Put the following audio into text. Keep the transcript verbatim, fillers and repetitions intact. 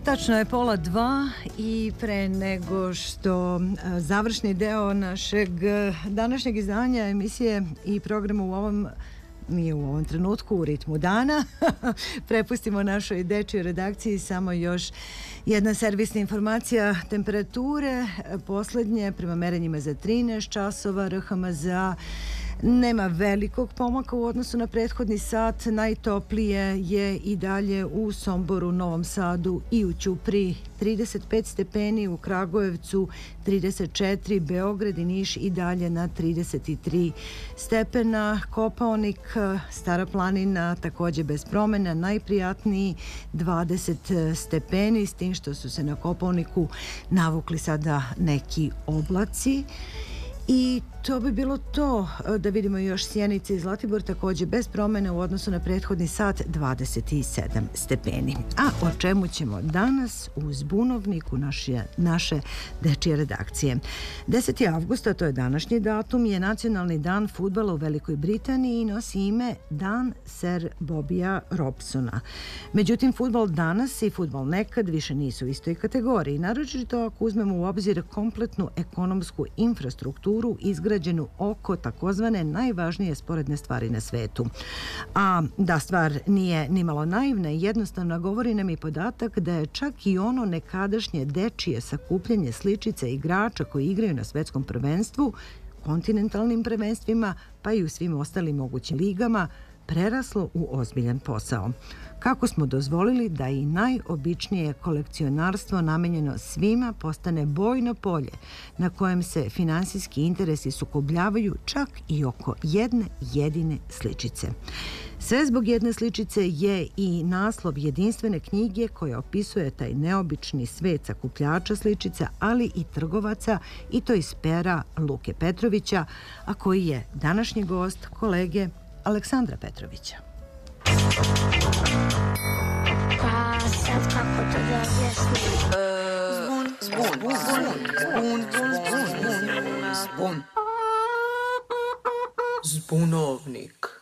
Tačno je pola dva i pre nego što završni deo našeg današnjeg izdanja emisije i programa u ovom nije u ovom trenutku u ritmu dana prepustimo našoj dečjoj redakciji samo još jedna servisna informacija temperature poslednje prema merenjima za trinaest časova. R H M Z nema velikog pomaka u odnosu na prethodni sat. Najtoplije je i dalje u Somboru, Novom Sadu i u Ćupriji trideset pet stepeni, u Kragujevcu trideset četiri, Beograd i Niš i dalje na trideset tri stepena. Kopaonik, Stara planina takođe bez promena, najprijatniji dvadeset stepeni, s tim što su se na Kopaoniku navukli sada neki oblaci. I to bi bilo to. Da vidimo još Sjenica i Zlatibor takođe bez promene u odnosu na prethodni sat dvadeset sedam stepeni. A o čemu ćemo danas u zbunovniku naše, naše dečije redakcije? deseti avgusta, to je današnji datum, je nacionalni dan fudbala u Velikoj Britaniji i nosi ime Dan Sir Bobija Robsona. Međutim, fudbal danas i fudbal nekad više nisu u istoj kategoriji, naročito ako uzmemo u obzir kompletnu ekonomsku infrastrukturu izgrađenu oko takozvane najvažnije sporedne stvari na svetu. A da stvar nije nimalo naivna i jednostavna, govori nam i podatak da je čak i ono nekadašnje dečije sakupljanje sličica igrača koji igraju na svetskom prvenstvu, kontinentalnim prvenstvima, pa i u svim ostalim mogućim ligama, preraslo u ozbiljan posao. Kako smo dozvolili da i najobičnije kolekcionarstvo namenjeno svima postane bojno polje na kojem se finansijski interesi sukobljavaju čak i oko jedne jedine sličice. Sve zbog jedne sličice je i naslov jedinstvene knjige koja opisuje taj neobični svet sakupljača sličica, ali i trgovaca, i to iz pera Luke Petrovića, a koji je današnji gost kolege Aleksandra Petrovića. Pa sad kako to da objasnim? Zbun, zbun, zbun, zbun, zbun, zbun. Zbunovnik.